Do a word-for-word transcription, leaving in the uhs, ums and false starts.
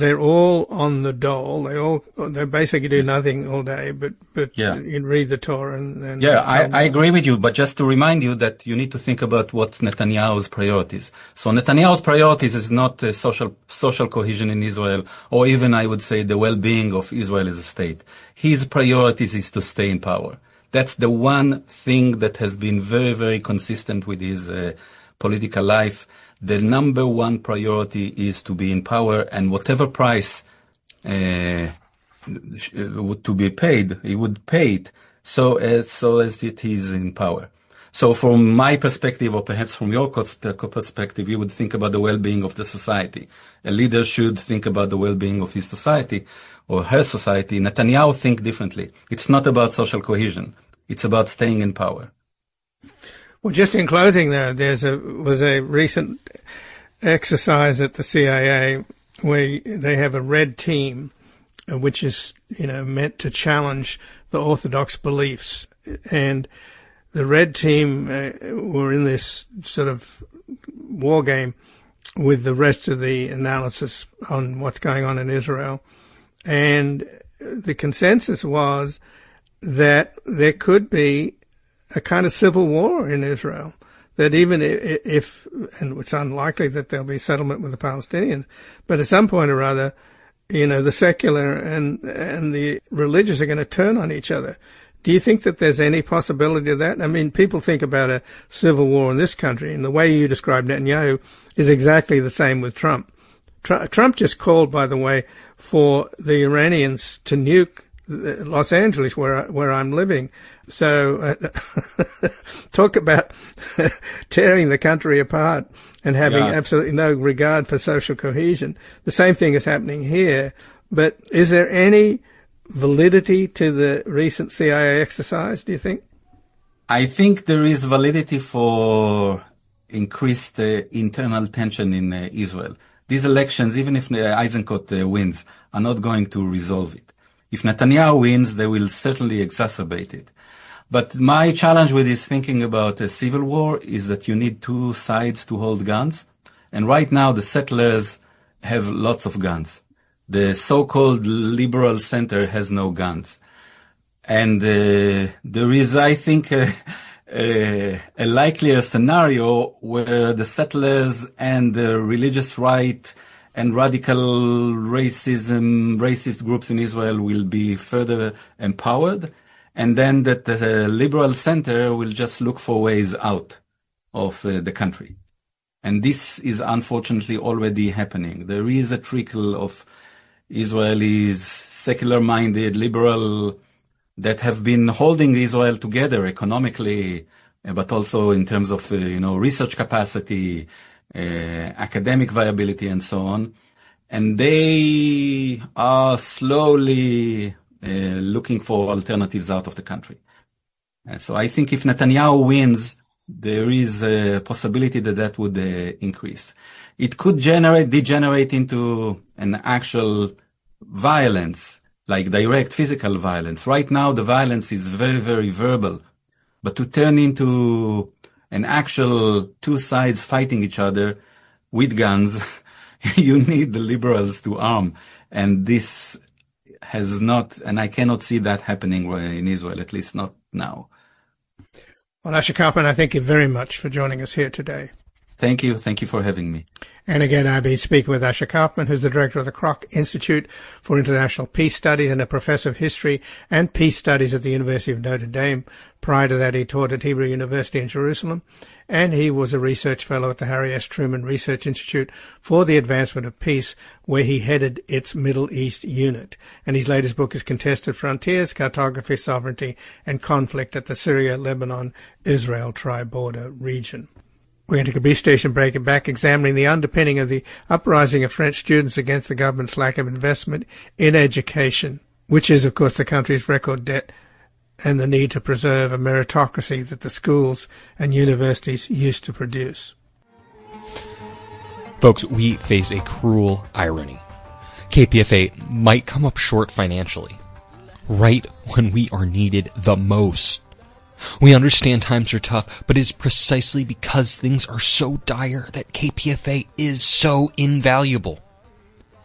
They're all on the dole. They all, they basically do nothing all day, but, but yeah. you read the Torah and, and yeah, I, I agree with you, but just to remind you that you need to think about what's Netanyahu's priorities. So Netanyahu's priorities is not uh, social, social cohesion in Israel, or even, I would say, the well-being of Israel as a state. His priorities is to stay in power. That's the one thing that has been very, very consistent with his uh, political life. The number one priority is to be in power, and whatever price uh, to be paid, he would pay it so as, so as it is in power. So from my perspective, or perhaps from your perspective, you would think about the well-being of the society. A leader should think about the well-being of his society or her society. Netanyahu think differently. It's not about social cohesion. It's about staying in power. Well, just in closing, there there's a was a recent exercise at the C I A where they have a red team, which is you know meant to challenge the orthodox beliefs, and the red team uh, were in this sort of war game with the rest of the analysis on what's going on in Israel, and the consensus was that there could be a kind of civil war in Israel, that even if, and it's unlikely that there'll be settlement with the Palestinians, but at some point or other, you know, the secular and, and the religious are going to turn on each other. Do you think that there's any possibility of that? I mean, people think about a civil war in this country, and the way you described Netanyahu is exactly the same with Trump. Tr- Trump just called, by the way, for the Iranians to nuke Los Angeles, where where I'm living. So uh, talk about tearing the country apart and having yeah. absolutely no regard for social cohesion. The same thing is happening here. But is there any validity to the recent C I A exercise, do you think? I think there is validity for increased uh, internal tension in uh, Israel. These elections, even if uh, Eisenkot uh, wins, are not going to resolve it. If Netanyahu wins, they will certainly exacerbate it. But my challenge with this thinking about a civil war is that you need two sides to hold guns. And right now, the settlers have lots of guns. The so-called liberal center has no guns. And uh, there is, I think, a, a, a likelier scenario where the settlers and the religious right and radical racism, racist groups in Israel will be further empowered, and then that the liberal center will just look for ways out of uh, the country. And this is unfortunately already happening. There is a trickle of Israelis, secular-minded, liberal, that have been holding Israel together economically, but also in terms of, uh, you know, research capacity, uh, academic viability, and so on. And they are slowly uh, looking for alternatives out of the country. And so I think if Netanyahu wins, there is a possibility that that would uh, increase. It could generate, degenerate into an actual violence, like direct physical violence. Right now, the violence is very, very verbal. But to turn into an actual two sides fighting each other with guns, you need the liberals to arm. And this has not, and I cannot see that happening in Israel, at least not now. Well, Asher Kaufman, I thank you very much for joining us here today. Thank you. Thank you for having me. And again, I've been speaking with Asher Kaufman, who's the director of the Kroc Institute for International Peace Studies and a professor of history and peace studies at the University of Notre Dame. Prior to that, he taught at Hebrew University in Jerusalem, and he was a research fellow at the Harry S. Truman Research Institute for the Advancement of Peace, where he headed its Middle East unit. And his latest book is Contested Frontiers, Cartography, Sovereignty, and Conflict at the Syria-Lebanon-Israel Tri-Border Region. We're going to take a brief station break and back, examining the underpinning of the uprising of French students against the government's lack of investment in education, which is, of course, the country's record debt, and the need to preserve a meritocracy that the schools and universities used to produce. Folks, we face a cruel irony. K P F A might come up short financially, right when we are needed the most. We understand times are tough, but it is precisely because things are so dire that K P F A is so invaluable.